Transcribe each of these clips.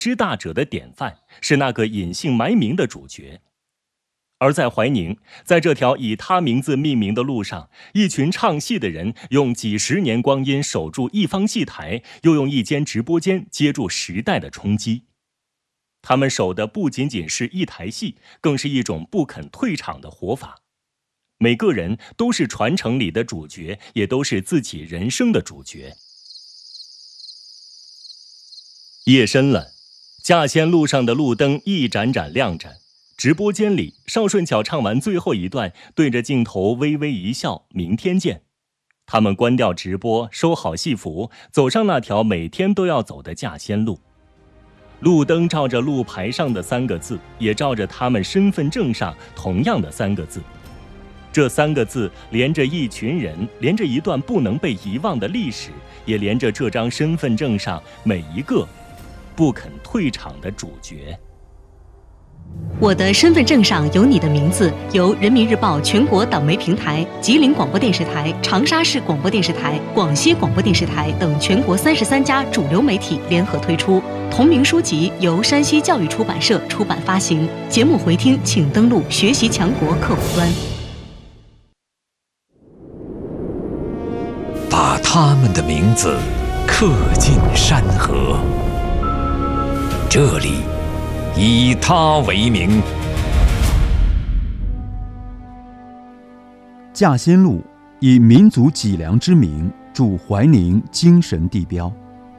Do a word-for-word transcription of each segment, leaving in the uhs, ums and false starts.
之大者的典范，是那个隐姓埋名的主角。而在怀宁，在这条以他名字命名的路上，一群唱戏的人用几十年光阴守住一方戏台，又用一间直播间接住时代的冲击。他们守的不仅仅是一台戏，更是一种不肯退场的活法。每个人都是传承里的主角，也都是自己人生的主角。夜深了，稼仙路上的路灯一盏盏亮着。直播间里，邵顺巧唱完最后一段，对着镜头微微一笑，明天见。他们关掉直播，收好戏服，走上那条每天都要走的稼仙路。路灯照着路牌上的三个字，也照着他们身份证上同样的三个字。这三个字连着一群人，连着一段不能被遗忘的历史，也连着这张身份证上每一个不肯退场的主角。 我的身份证上有你的名字，由人民日报全国党媒平台、吉林广播电视台、长沙市广播电视台、广西广播电视台等全国三十三家主流媒体联合推出。同名书籍由山西教育出版社出版发行。节目回听请登录学习强国客户端。 把他们的名字刻进山河，这里以他为名。 稼仙路以民族脊梁之名筑怀宁精神地标。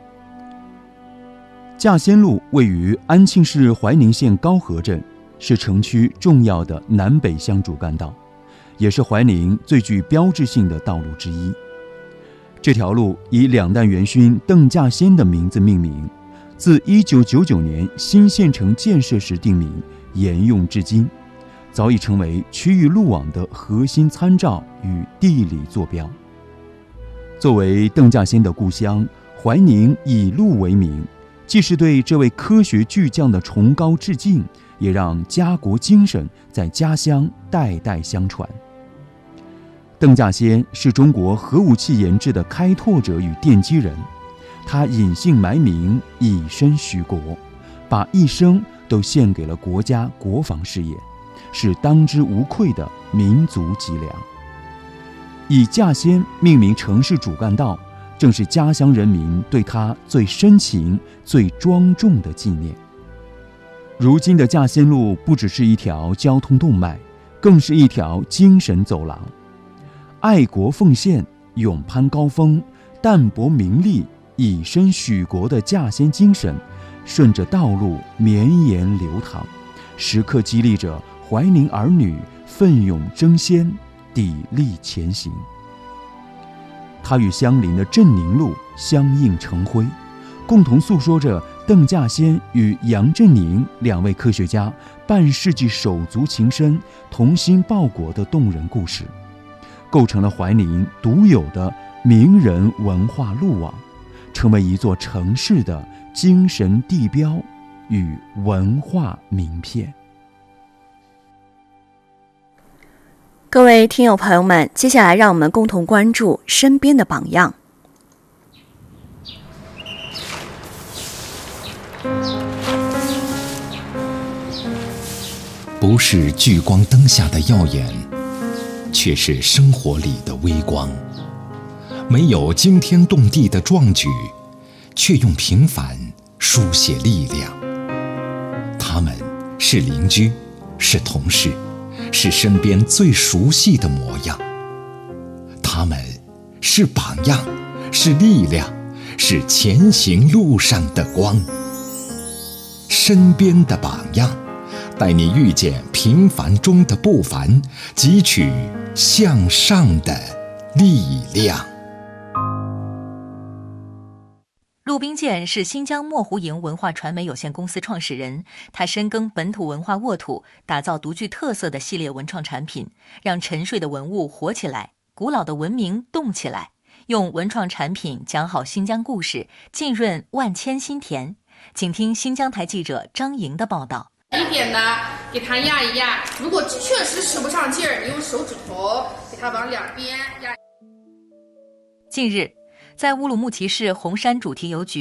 稼仙路位于安庆市怀宁县高河镇，是城区重要的南北向主干道，也是怀宁最具标志性的道路之一。这条路以两弹元勋邓稼先的名字命名，自一九九九年新县城建设时定名，沿用至今，早已成为区域路网的核心参照与地理坐标。作为邓稼先的故乡，怀宁以路为名，既是对这位科学巨匠的崇高致敬，也让家国精神在家乡代代相传。邓稼先是中国核武器研制的开拓者与奠基人，他隐姓埋名，以身许国，把一生都献给了国家国防事业，是当之无愧的民族脊梁。以稼先命名城市主干道，正是家乡人民对他最深情、最庄重的纪念。如今的稼仙路不只是一条交通动脉，更是一条精神走廊。爱国奉献、勇攀高峰、淡泊名利、以身许国的稼先精神，顺着道路绵延流淌，时刻激励着怀宁儿女奋勇争先、砥砺前行。它与相邻的镇宁路相映成辉，共同诉说着邓稼先与杨振宁两位科学家半世纪手足情深、同心报国的动人故事，构成了怀宁独有的名人文化路网，成为一座城市的精神地标与文化名片。 各位听友朋友们，接下来让我们共同关注身边的榜样。 不是聚光灯下的耀眼，却是生活里的微光。没有惊天动地的壮举，却用平凡书写力量。他们是邻居，是同事，是身边最熟悉的模样。他们是榜样，是力量，是前行路上的光。身边的榜样，带你遇见平凡中的不凡，汲取向上的力量。 陆冰健是新疆墨湖营文化传媒有限公司创始人，他深耕本土文化沃土，打造独具特色的系列文创产品，让沉睡的文物活起来，古老的文明动起来，用文创产品讲好新疆故事，浸润万千心田。请听新疆台记者张莹的报道。 一点的给它压一压，如果确实使不上劲儿，你用手指头给它往两边压。 近日，在乌鲁木齐市红山主题邮局，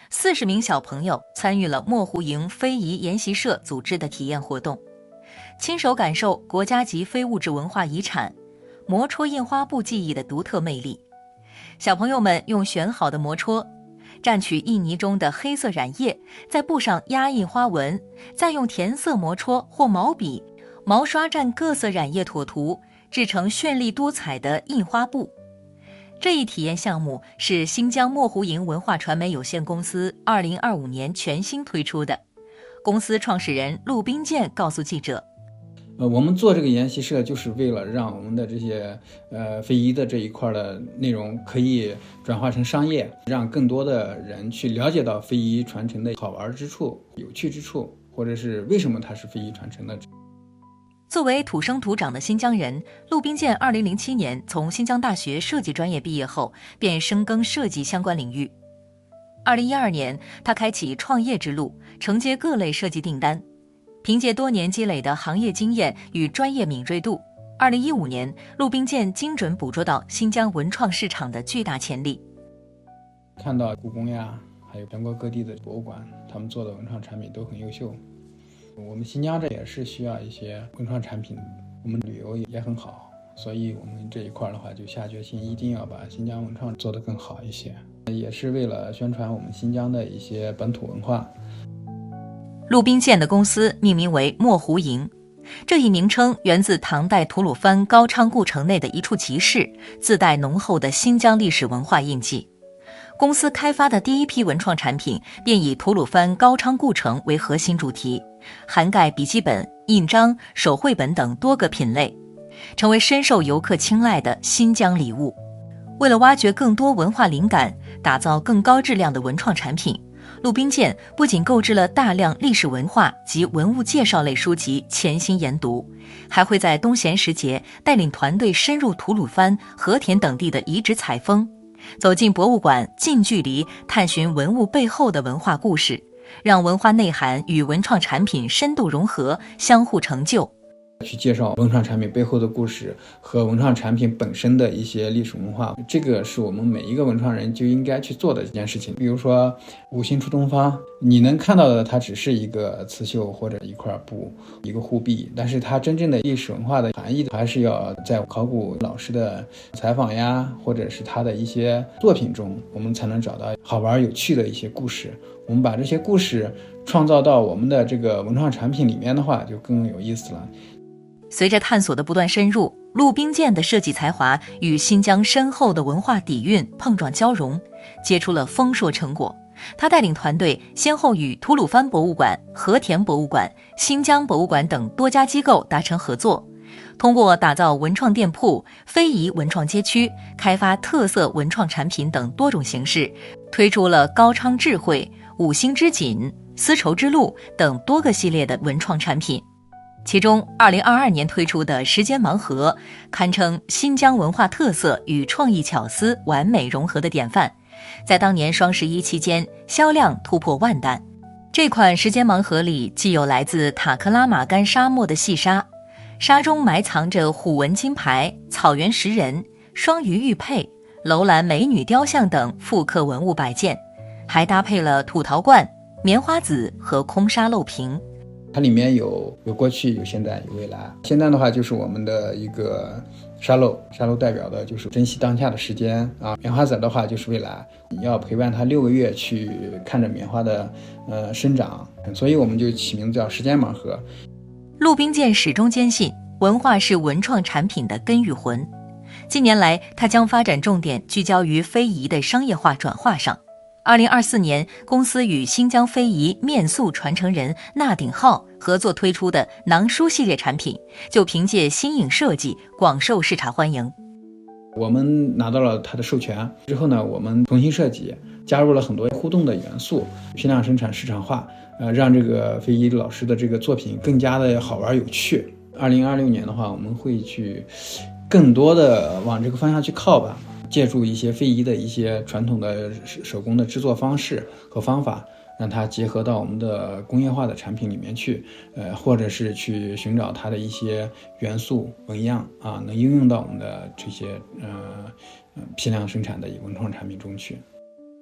四十名小朋友参与了墨湖营非遗研习社组织的体验活动，亲手感受国家级非物质文化遗产磨戳印花布技艺的独特魅力。小朋友们用选好的磨戳，蘸取印泥中的黑色染液，在布上压印花纹，再用填色磨戳或毛笔、毛刷蘸各色染液妥图，制成绚丽多彩的印花布。这一体验项目是新疆墨湖营文化传媒有限公司二零二五年全新推出的。公司创始人陆冰健告诉记者， 呃，我们做这个研习社就是为了让我们的这些呃非遗的这一块的内容可以转化成商业，让更多的人去了解到非遗传承的好玩之处、有趣之处，或者是为什么它是非遗传承的。 作为土生土长的新疆人，陆冰健二零零七年从新疆大学设计专业毕业后，便深耕设计相关领域。二零一二年，他开启创业之路，承接各类设计订单。凭借多年积累的行业经验与专业敏锐度，二零一五年，陆冰健精准捕捉到新疆文创市场的巨大潜力。 看到故宫呀，还有全国各地的博物馆，他们做的文创产品都很优秀。我们新疆这也是需要一些文创产品，我们旅游也很好，所以我们这一块的话就下决心一定要把新疆文创做得更好一些，也是为了宣传我们新疆的一些本土文化。 陆冰健的公司命名为墨湖营，这一名称源自唐代吐鲁番高昌故城内的一处集市，自带浓厚的新疆历史文化印记。公司开发的第一批文创产品便以吐鲁番高昌故城为核心主题，涵盖笔记本、印章、手绘本等多个品类，成为深受游客青睐的新疆礼物。为了挖掘更多文化灵感，打造更高质量的文创产品，陆冰健不仅购置了大量历史文化及文物介绍类书籍潜心研读，还会在冬闲时节带领团队深入吐鲁番、和田等地的遗址采风，走进博物馆，近距离探寻文物背后的文化故事，让文化内涵与文创产品深度融合，相互成就。 去介绍文创产品背后的故事和文创产品本身的一些历史文化，这个是我们每一个文创人就应该去做的一件事情。比如说五星出东方，你能看到的它只是一个刺绣或者一块布、一个护壁，但是它真正的历史文化的含义还是要在考古老师的采访呀，或者是他的一些作品中，我们才能找到好玩有趣的一些故事。我们把这些故事创造到我们的这个文创产品里面的话，就更有意思了。 随着探索的不断深入，陆冰健的设计才华与新疆深厚的文化底蕴碰撞交融，结出了丰硕成果。他带领团队先后与吐鲁番博物馆、和田博物馆、新疆博物馆等多家机构达成合作，通过打造文创店铺、非遗文创街区、开发特色文创产品等多种形式，推出了高昌智慧、五星之锦、丝绸之路等多个系列的文创产品。其中二零二二年推出的时间盲盒堪称新疆文化特色与创意巧思完美融合的典范，在当年双十一期间销量突破万单。这款时间盲盒里既有来自塔克拉玛干沙漠的细沙，沙中埋藏着虎纹金牌、草原石人、双鱼玉佩、楼兰美女雕像等复刻文物摆件，还搭配了土陶罐、棉花籽和空沙漏瓶。 它里面有有过去、有现在、有未来。现在的话就是我们的一个沙漏，沙漏代表的就是珍惜当下的时间啊。棉花籽的话就是未来，你要陪伴它六个月去看着棉花的呃生长，所以我们就起名字叫时间盲盒。 陆冰健始终坚信文化是文创产品的根与魂。近年来，他将发展重点聚焦于非遗的商业化转化上。二零二四年，公司与新疆非遗面塑传承人纳鼎浩合作推出的囊书系列产品，就凭借新颖设计广受市场欢迎。 我们拿到了它的授权之后呢，我们重新设计，加入了很多互动的元素，批量生产市场化，呃，让这个非遗老师的这个作品更加的好玩有趣。二零二六年的话，我们会去更多的往这个方向去靠吧。借助一些非遗的一些传统的手工的制作方式和方法，让它结合到我们的工业化的产品里面去，呃，或者是去寻找它的一些元素纹样啊，能应用到我们的这些呃批量生产的文创产品中去。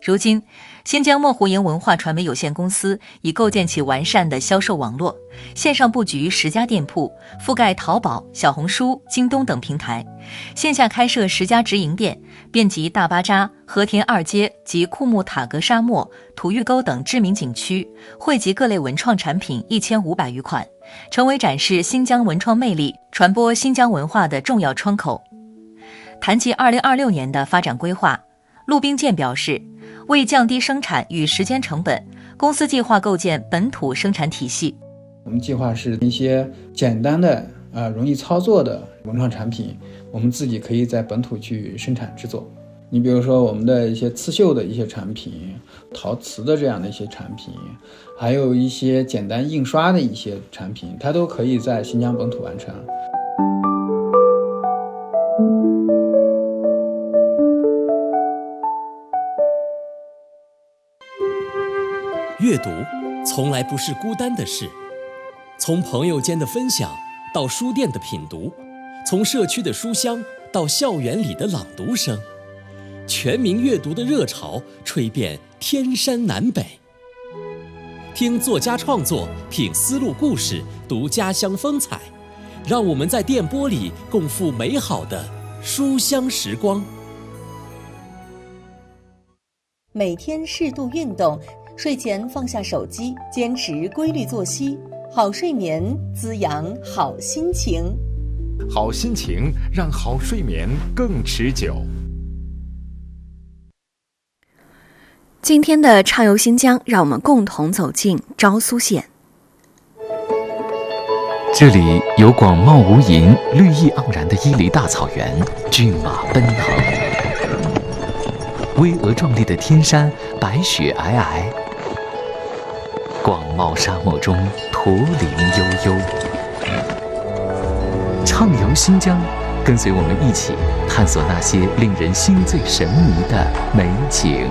如今，新疆墨湖营文化传媒有限公司已构建起完善的销售网络，线上布局十家店铺，覆盖淘宝、小红书、京东等平台；线下开设十家直营店，遍及大巴扎、和田二街及库木塔格沙漠、土峪沟等知名景区，汇集各类文创产品一千五百余款，成为展示新疆文创魅力、传播新疆文化的重要窗口。谈及二零二六年的发展规划，陆冰健表示，为降低生产与时间成本，公司计划构建本土生产体系。 我们计划是一些简单的、呃容易操作的文创产品，我们自己可以在本土去生产制作。你比如说我们的一些刺绣的一些产品、陶瓷的这样的一些产品，还有一些简单印刷的一些产品，它都可以在新疆本土完成。 阅读从来不是孤单的事，从朋友间的分享到书店的品读，从社区的书香到校园里的朗读声，全民阅读的热潮吹遍天山南北。听作家创作，品丝路故事，读家乡风采，让我们在电波里共赴美好的书香时光。 每天适度运动，睡前放下手机，坚持规律作息，好睡眠滋养好心情， 好心情让好睡眠更持久。 今天的畅游新疆，让我们共同走进昭苏县。 这里有广袤无垠、绿意盎然的伊犁大草原，骏马奔腾；巍峨壮丽的天山，白雪皑皑。广袤沙漠中，驼铃悠悠。畅游新疆，跟随我们一起探索那些令人心醉神迷的美景。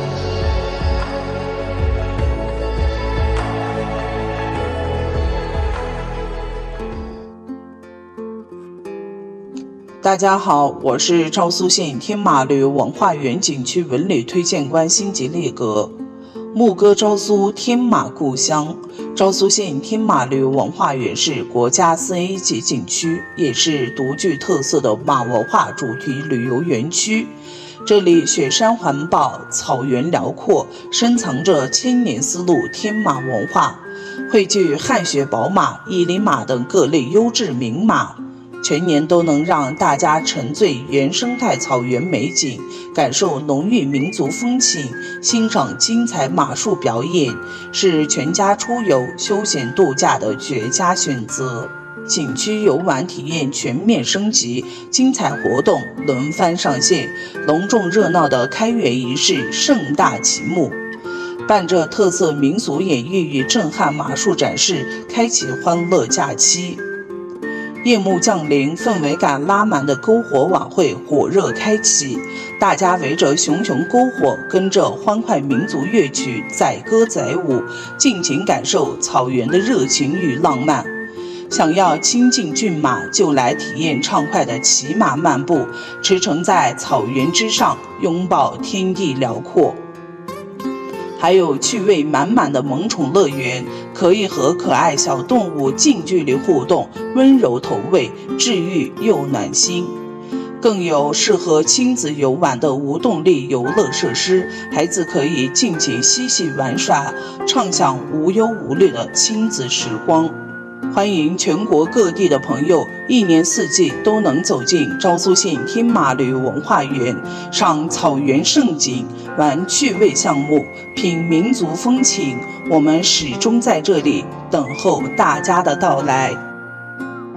大家好，我是昭苏县天马吕文化园景区文旅推荐官辛吉列格。牧歌昭苏天马故乡，昭苏县天马吕文化园是国家四 A 级景区，也是独具特色的马文化主题旅游园区。这里雪山环抱，草原辽阔，深藏着千年丝路天马文化，汇聚汗血宝马、伊犁马等各类优质名马，全年都能让大家沉醉原生态草原美景，感受浓郁民族风情，欣赏精彩马术表演，是全家出游休闲度假的绝佳选择。景区游玩体验全面升级，精彩活动轮番上线，隆重热闹的开园仪式盛大启幕，伴着特色民俗演绎与震撼马术展示，开启欢乐假期。夜幕降临，氛围感拉满的篝火晚会火热开启，大家围着熊熊篝火，跟着欢快民族乐曲载歌载舞，尽情感受草原的热情与浪漫。想要亲近骏马，就来体验畅快的骑马漫步，驰骋在草原之上，拥抱天地辽阔。还有趣味满满的萌宠乐园，可以和可爱小动物近距离互动，温柔投喂，治愈又暖心。更有适合亲子游玩的无动力游乐设施，孩子可以尽情嬉戏玩耍，畅享无忧无虑的亲子时光。欢迎全国各地的朋友一年四季都能走进昭苏县天马吕文化园，赏草原盛景，玩趣味项目，品民族风情。我们始终在这里等候大家的到来。